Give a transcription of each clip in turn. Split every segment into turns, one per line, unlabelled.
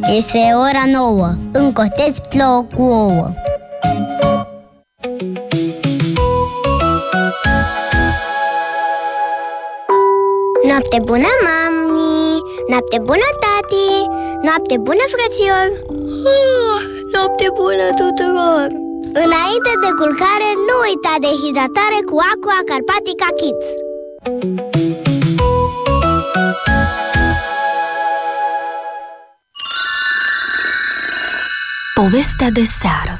Este ora 9. În cotez plouă cu ouă. Noapte bună, mami! Noapte bună, tati! Noapte bună, frățior!
Noapte bună tuturor!
Înainte de culcare, nu uita de hidratare cu Aqua Carpatica Kids.
Povestea de seară.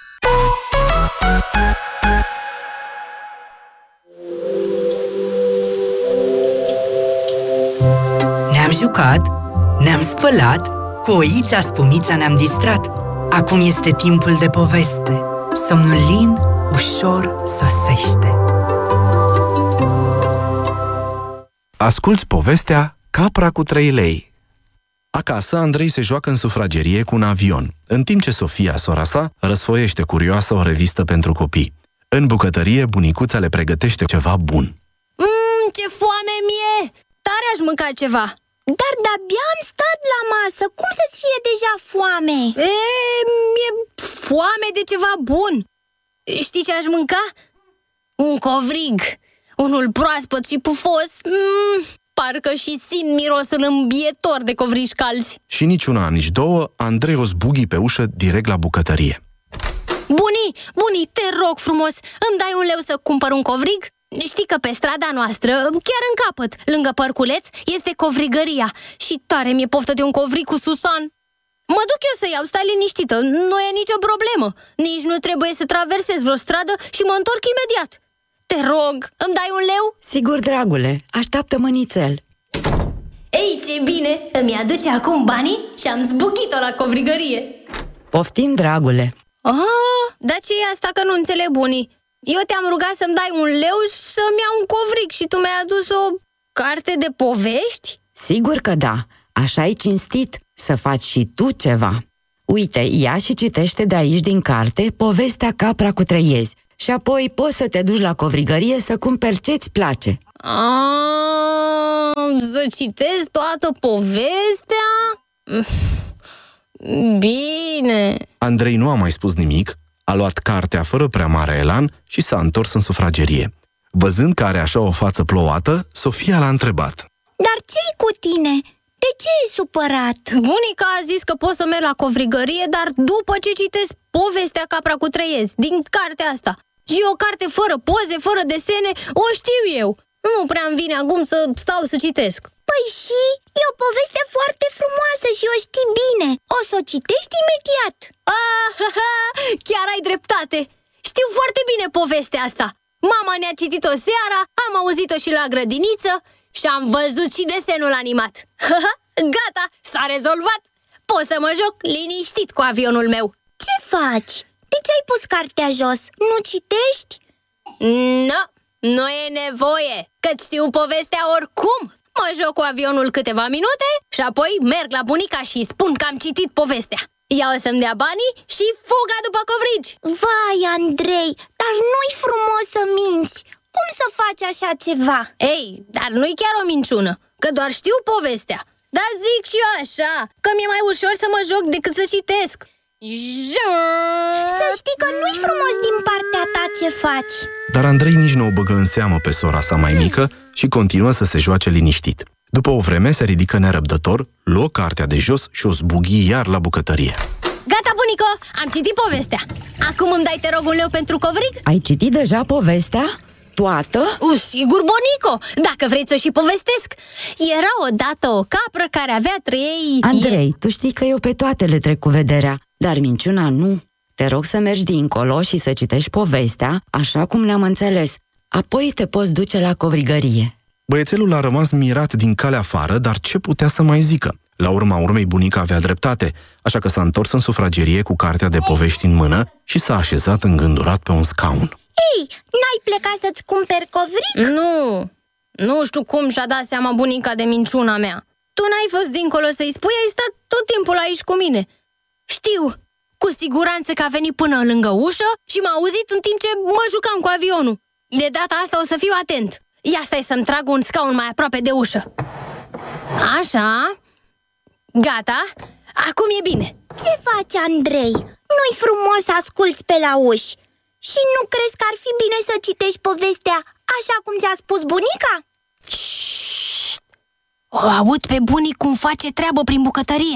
Ne-am jucat, ne-am spălat, cu oița Spumița ne-am distrat. Acum este timpul de poveste. Somnul lin ușor sosește.
Asculți povestea Capra cu 3 lei. Acasă, Andrei se joacă în sufragerie cu un avion, în timp ce Sofia, sora sa, răsfoiește curioasă o revistă pentru copii. În bucătărie, bunicuța le pregătește ceva bun.
Ce foame mie! Tare aș mânca ceva!
Dar de-abia am stat la masă, cum să-ți fie deja foame?
Mi-e foame de ceva bun! Știi ce aș mânca? Un covrig! Unul proaspăt și pufos. Parcă și simt mirosul îmbietor de covrigi calzi.
Și nici una, nici două, Andrei o zbughi pe ușă direct la bucătărie.
Bunii, te rog frumos, îmi dai 1 leu să cumpăr un covrig? Știi că pe strada noastră, chiar în capăt, lângă Părculeț, este covrigăria și tare mi-e poftă de un covrig cu susan. Mă duc eu să iau, stai liniștită, nu e nicio problemă. Nici nu trebuie să traversez vreo stradă și mă întorc imediat. Te rog, îmi dai 1 leu?
Sigur, dragule, așteaptă-mă nițel.
Ei, ce bine, îmi aduce acum banii și am zbuchit-o la covrigărie.
Poftim, dragule.
Dar ce e asta că nu înțeleg, bunii? Eu te-am rugat să-mi dai 1 leu și să-mi iau un covrig și tu mi-ai adus o carte de povești?
Sigur că da, așa e cinstit să faci și tu ceva. Uite, ia și citește de aici din carte povestea Capra cu 3 iezi și apoi poți să te duci la covrigărie să cumperi ce-ți place.
Să citesc toată povestea? Bine.
Andrei nu a mai spus nimic, a luat cartea fără prea mare elan și s-a întors în sufragerie. Văzând că are așa o față plouată, Sofia l-a întrebat.
Dar ce-i cu tine? De ce e supărat?
Bunica a zis că pot să merg la covrigărie, dar după ce citesc povestea Capra cu 3 iezi din cartea asta. Și o carte fără poze, fără desene, o știu eu. Nu prea-mi vine acum să stau să citesc.
Păi și? E o poveste foarte frumoasă și o știi bine. O să o citești imediat.
Chiar ai dreptate. Știu foarte bine povestea asta. Mama ne-a citit-o seara, am auzit-o și la grădiniță și am văzut și desenul animat. Gata, s-a rezolvat. Pot să mă joc liniștit cu avionul meu.
Ce faci? De ce ai pus cartea jos? Nu citești?
Nu e nevoie, căci știu povestea oricum. Mă joc cu avionul câteva minute și apoi merg la bunica și îi spun că am citit povestea. Ea o să-mi dea banii și fuga după covrigi.
Vai, Andrei, dar nu-i frumos să minți. Cum să faci așa ceva?
Ei, dar nu-i chiar o minciună, că doar știu povestea. Dar zic și eu așa, că mi-e mai ușor să mă joc decât să citesc.
Să știi că nu-i frumos din partea ta ce faci.
Dar Andrei nici nu o băgă în seamă pe sora sa mai mică și continuă să se joace liniștit. După o vreme se ridică nerăbdător, luă cartea de jos și o zbughi iar la bucătărie.
Gata, bunico, am citit povestea. Acum îmi dai, te rog, 1 leu pentru covrig?
Ai citit deja povestea? Toată?
Sigur, bunico, dacă vrei să o și povestesc. Era odată o capră care avea 3...
Andrei, tu știi că eu pe toate le trec cu vederea, dar minciuna nu. Te rog să mergi dincolo și să citești povestea, așa cum le-am înțeles. Apoi te poți duce la covrigărie.
Băiețelul a rămas mirat din calea afară, dar ce putea să mai zică? La urma urmei, bunica avea dreptate, așa că s-a întors în sufragerie cu cartea de povești în mână și s-a așezat îngândurat pe un scaun.
Ei, n-ai plecat să-ți cumperi covrig?
Nu știu cum și-a dat seama bunica de minciuna mea. Tu n-ai fost dincolo să-i spui, ai stat tot timpul aici cu mine. Știu, cu siguranță că a venit până lângă ușă și m-a auzit în timp ce mă jucam cu avionul. De data asta o să fiu atent. Ia stai să-mi trag un scaun mai aproape de ușă. Așa. Gata. acum e bine.
Ce faci, Andrei? Nu-i frumos să asculți pe la uși? Și nu crezi că ar fi bine să citești povestea așa cum ți-a spus bunica?
Șt! O aud pe bunic cum face treabă prin bucătărie.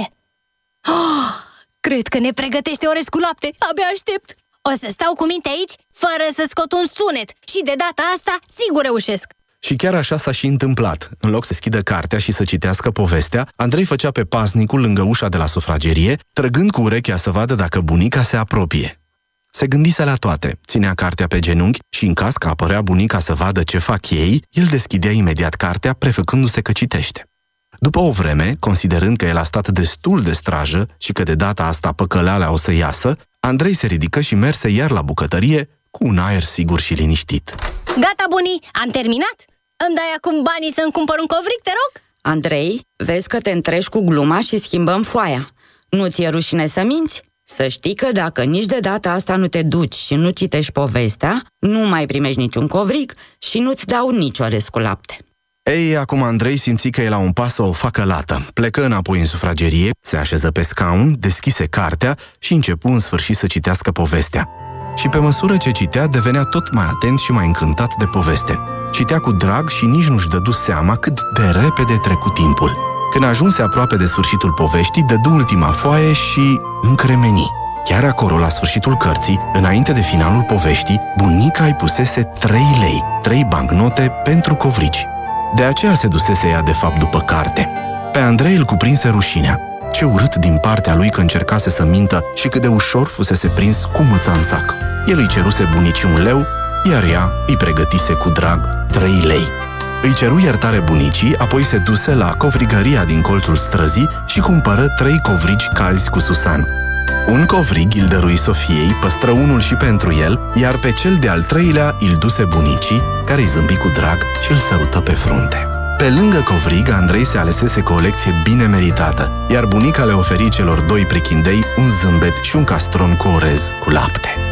Oh, cred că ne pregătește orez cu lapte. Abia aștept. O să stau cu minte aici, fără să scot un sunet. Și de data asta, sigur reușesc.
Și chiar așa s-a și întâmplat. În loc să deschidă cartea și să citească povestea, Andrei făcea pe paznicul lângă ușa de la sufragerie, trăgând cu urechea să vadă dacă bunica se apropie. Se gândise la toate, ținea cartea pe genunchi și în caz că apărea bunica să vadă ce fac ei, el deschidea imediat cartea, prefăcându-se că citește. După o vreme, considerând că el a stat destul de strajă și că de data asta păcăleala o să iasă, Andrei se ridică și merse iar la bucătărie cu un aer sigur și liniștit.
Gata, bunii, am terminat? Îmi dai acum banii să-mi cumpăr un covric, te rog?
Andrei, vezi că te întrești cu gluma și schimbăm foaia. Nu ți-e rușine să minți? Să știi că dacă nici de data asta nu te duci și nu citești povestea, nu mai primești niciun covric și nu-ți dau nici orez cu lapte.
Ei, acum Andrei simți că e la un pas să o facă lată. Plecă înapoi în sufragerie, se așeză pe scaun, deschise cartea și începu în sfârșit să citească povestea. Și pe măsură ce citea, devenea tot mai atent și mai încântat de poveste. Citea cu drag și nici nu-și dădu seama cât de repede trecu timpul. Când ajunse aproape de sfârșitul poveștii, dădu ultima foaie și încremeni. Chiar acolo, la sfârșitul cărții, înainte de finalul poveștii, bunica îi pusese 3 lei, 3 bancnote pentru covrici. De aceea se dusese ea de fapt după carte. Pe Andrei îl cuprinse rușinea. Ce urât din partea lui că încercase să mintă și cât de ușor fusese prins cu mâța în sac. El îi ceruse bunicii 1 leu, iar ea îi pregătise cu drag 3 lei. Îi ceru iertare bunicii, apoi se duse la covrigăria din colțul străzii și cumpără 3 covrici calzi cu susan. Un covrig îl dărui Sofiei, păstră unul și pentru el, iar pe cel de-al 3-lea îl duse bunicii, care îi zâmbi cu drag și îl sărută pe frunte. Pe lângă covrig, Andrei se alesese cu o lecție bine meritată, iar bunica le oferi celor 2 prichindei un zâmbet și un castron cu orez cu lapte.